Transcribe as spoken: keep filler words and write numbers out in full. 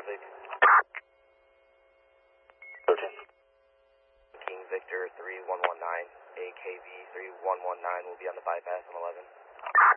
traffic. King Victor three one one nine, A K V three one one nine will be on the bypass on eleven.